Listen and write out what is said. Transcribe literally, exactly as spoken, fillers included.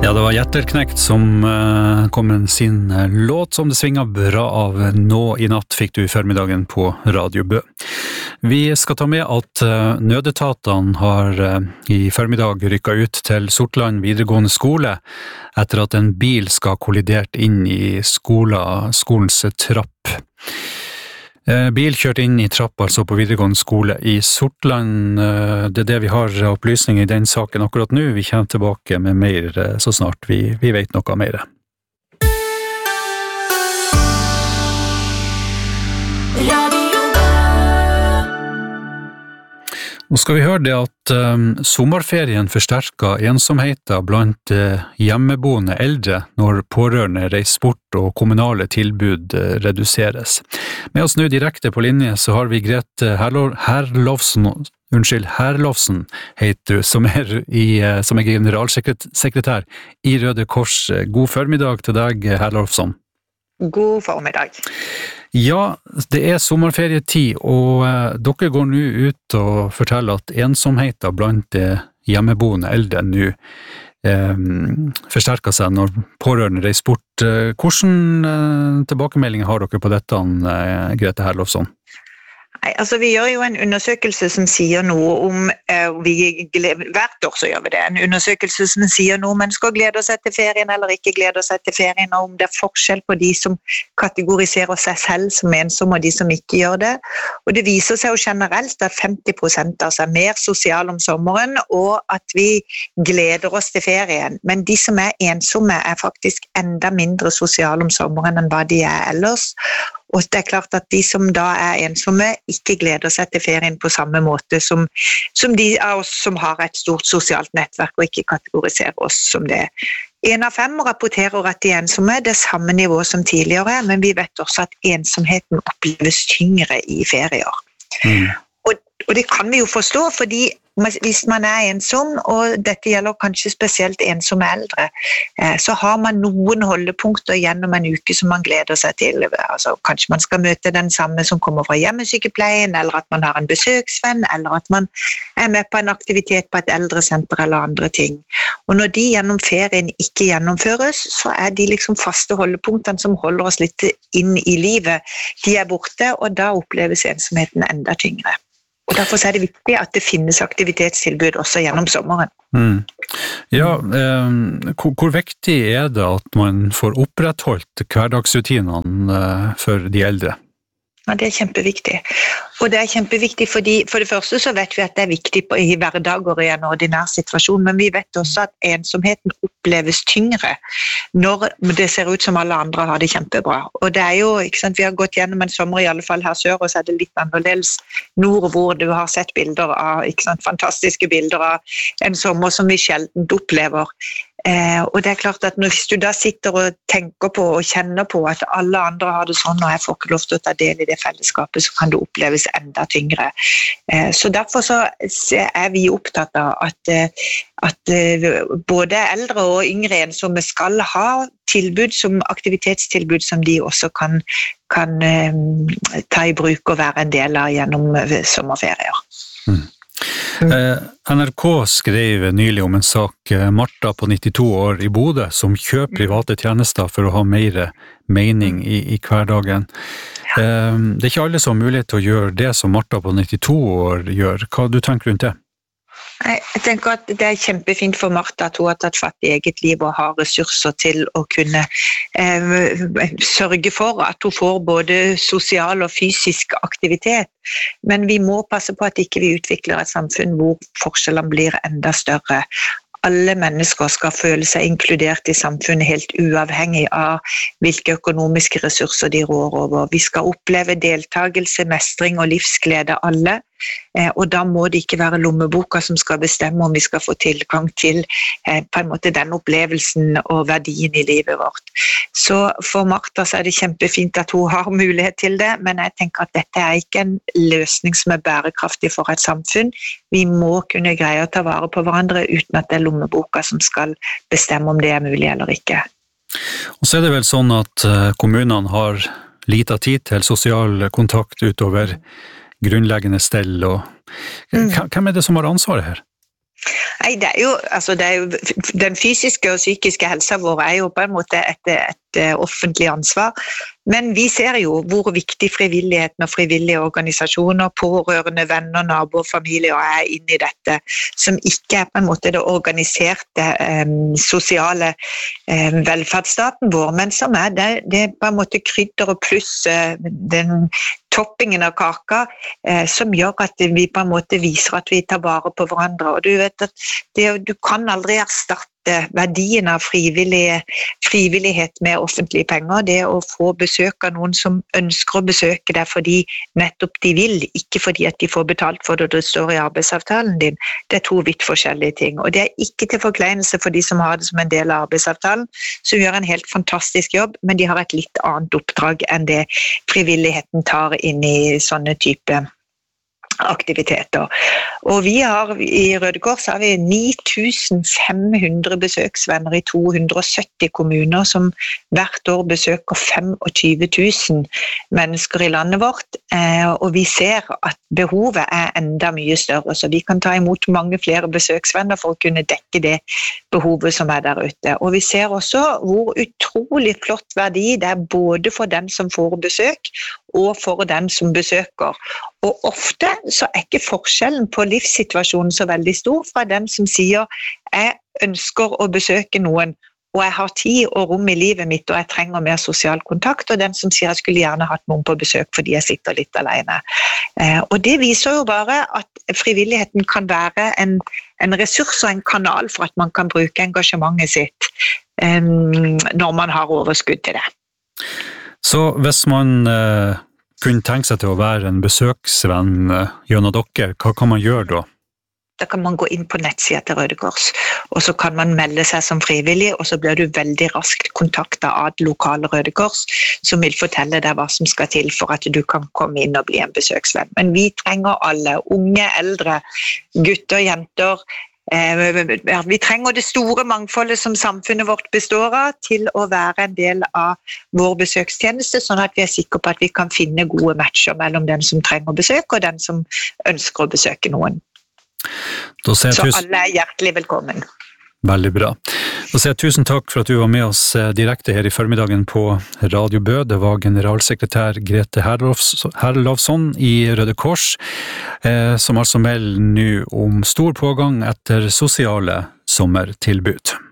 Ja, det var Hjertelknekt som uh, kom med sin uh, låt som det svinger bra av. Nå i natt fikk du i formiddagen på Radio Bø. Vi skal ta med at uh, nødetatene har uh, i formiddag rykket ut til Sortland videregående skole etter at en bil skal kollidert inn i skola, skolens trapp. Bil kjørt inn i trapp altså på videregående skole i Sortland. Det er det vi har opplysninger i den saken akkurat nå. Vi kommer tilbake med mer så snart vi, vi vet noe mer. Nå skal vi høre det at um, sommerferien forsterker ensomheten blant uh, hjemmeboende eldre når pårørende reiser bort og kommunale tilbud uh, reduseres. Med oss nå direkte på linje så har vi Grete Herlovsen, unnskyld, Herlovsen heter du, som er, i, uh, som er generalsekretær i Røde Kors. God formiddag til deg, Herlovsen. God formiddag. Ja, det er sommerferietid, og eh, dere går nå ut og forteller at ensomheten blant eh, hjemmeboende eldre nå eh, forsterker seg når pårørende reiser bort. Eh, hvordan eh, tilbakemeldinger har dere på dette, eh, Grete Herlovsen? Nei, altså vi gjør jo en undersøkelse som sier noe om, eh, vi gleder, hvert år så gjør vi det, en undersøkelse som sier noe om man skal glede seg til ferien eller ikke glede seg til ferien, og om det er forskjell på de som kategoriserer seg selv som ensomme og de som ikke gjør det. Og det viser seg jo generelt at femti prosent av seg er mer sosial om sommeren, og at vi gleder oss til ferien. Men de som er ensomme er faktisk enda mindre sosiale om sommeren enn hva de er ellers. Og det er klart at de som da er ensomme ikke gleder seg til ferien på samme måte som, som de av oss som har et stort sosialt nettverk og ikke kategoriserer oss som det. En av fem rapporterer at de er ensomme, det er samme nivå som tidligere, men vi vet også at ensomheten oppleves tyngre i ferier. Mm. Og, og det kan vi jo forstå, fordi hvis man er ensom, og dette gjelder kanskje spesielt ensomme eldre, så har man noen holdepunkter gjennom en uke som man gleder seg til. Altså, kanskje man skal møte den samme som kommer fra hjemmesykepleien, eller at man har en besøksvenn, eller at man er med på en aktivitet på et eldresenter eller andre ting. Og når de gjennom ferien ikke gjennomføres, så er de liksom faste holdepunktene som holder oss litt inn i livet. De er borte, og da oppleves ensomheten enda tyngre. Og derfor er det viktig at det finnes aktivitetstilbud også gjennom sommeren. Mm. Ja, eh, hvor, hvor viktig er det at man får opprettholdt hverdagsrutinene eh, for de eldre? Ja, det er kjempeviktig. Og det er kjempeviktig fordi, for det første så vet vi at det er viktig på, i hverdager i en ordinær situasjon, men vi vet også at ensomheten oppleves tyngre når det ser ut som alle andre har det kjempebra. Og det er jo, ikke sant, vi har gått gjennom en sommer i alle fall her sør, og så er det litt annerledes nord hvor du har sett bilder av, ikke sant, fantastiske bilder av en sommer som vi sjelden opplever. Eh, og det er klart at når, hvis du da sitter og tenker på og kjenner på at alle andre har det sånn, og jeg får ikke lov til å ta del i det fellesskapet, så kan det oppleves enda tyngre. Eh, så derfor så er vi opptatt av at, at både eldre og yngre ensomme skal ha tilbud som aktivitetstilbud som de også kan, kan um, ta i bruk og være en del av gjennom sommerferier. Mm. Eh, N R K skrev nylig om en sak, Martha på nittito år i Bodø, som kjøper private tjenester for å ha mer mening i, i hverdagen. Eh, det er ikke alle som har mulighet til å gjøre det som Martha på nittito år gjør. Hva du tenker rundt det? Jeg tenker at det er kjempefint for Martha at hun har tatt fatt i eget liv og har ressurser til å kunne eh, sørge for at hun får både sosial og fysisk aktivitet. Men vi må passe på at ikke vi utvikler et samfunn hvor forskjellene blir enda større. Alle mennesker skal føle seg inkludert i samfunnet helt uavhengig av hvilke økonomiske ressurser de rår over. Vi skal oppleve deltagelse, mestring og livsglede alle, og da må det ikke være lommeboka som skal bestemme om vi skal få tilgang til på en måte den opplevelsen og verdien i livet vårt. Så for Martha så er det kjempefint at hun har mulighet til det, men jeg tenker at dette er ikke en løsning som er bærekraftig for et samfunn. Vi må kunne greie å ta vare på hverandre uten at det er lommeboka som skal bestemme om det er mulig eller ikke. Og så er det vel sånn at kommunene har lite tid til sosial kontakt utover grunnleggende stell, og hvem er det som har ansvaret her? Nei, det er jo, altså det er jo, den fysiske og psykiske helsa vår er jo på en måte et, et offentlig ansvar, men vi ser jo hvor viktig frivilligheten og frivillige organisasjoner, pårørende, venner, naboer, familier er inn i dette, som ikke er på en måte det organiserte eh, sosiale eh, velferdsstaten vår, men som er det, det er på en måte krydder og pluss eh, den toppingen av kaka, eh, som gjør at vi på en måte viser at vi tar vare på hverandre. Og du vet at det, du kan aldri erstatte verdien av frivillig, frivillighet med offentlige penger. Det å få besøk av noen som ønsker å besøke deg fordi nettopp de vil, ikke fordi at de får betalt for det og det står i arbeidsavtalen din. Det er to vidt forskjellige ting. Og det er ikke til forkleinelse for de som har det som en del av arbeidsavtalen, som gjør en helt fantastisk jobb, men de har et litt annet oppdrag enn det frivilligheten tar inn i sånne type aktiviteter. Og vi har i Røde Kors har vi ni tusen fem hundre besøksvenner i to hundre og sytti kommuner som hvert år besøker tjuefem tusen mennesker i landet vårt, og vi ser at behovet er enda mye større, så vi kan ta imot mange flere besøksvenner for å kunne dekke det behovet som er der ute. Og vi ser også hvor utrolig flott verdi det er både for den som får besøk og for den som besøker. Og ofte så er ikke forskjellen på livssituasjonen så veldig stor fra den som sier jeg ønsker å besøke noen, og jeg har tid og rom i livet mitt, og jeg trenger mer sosial kontakt, og den som sier jeg skulle gjerne hatt noen på besøk fordi jeg sitter litt alene. Eh, og det viser jo bare at frivilligheten kan være en, en ressurs og en kanal for at man kan bruke engasjementet sitt eh, når man har overskudd til det. Så hvis man eh, kunne tenke seg til å være en besøksvenn eh, gjennom dere, hva kan man gjøre da? Da kan man gå inn på nettsida til Røde Kors, og så kan man melde seg som frivillig, og så blir du veldig raskt kontaktet av det lokale Røde Kors, som vil fortelle deg hva som skal til for at du kan komme inn og bli en besøksvenn. Men vi trenger alle, unge, eldre, gutter, jenter. Vi trenger det store mangfoldet som samfunnet vårt består av til å være en del av vår besøkstjeneste, sånn at vi er sikre på at vi kan finne gode matcher mellom den som trenger besøk og den som ønsker å besøke noen. Så alle er hjertelig velkommen. Veldig bra. Da sier jeg tusen takk for at du var med oss direkte her i formiddagen på Radio Bø. Det var generalsekretær Grete Herlovsson i Røde Kors, eh, som altså melder nå om stor pågang etter sosiale sommertilbud.